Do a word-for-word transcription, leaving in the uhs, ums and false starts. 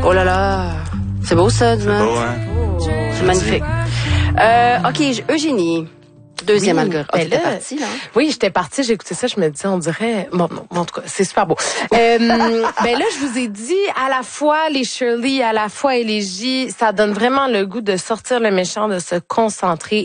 Oh là là, c'est beau ça, du C'est beau, hein? Oh, c'est magnifique. Euh, OK, Eugénie. Deuxième oui, algorithme. Ben Oh, t'étais là, partie, là? Oui, j'étais partie, j'ai écouté ça, je me disais, on dirait... Bon, non, en tout cas, c'est super beau. Euh, ben là, je vous ai dit, à la fois les Shirley, à la fois Élégie, ça donne vraiment le goût de sortir le méchant, de se concentrer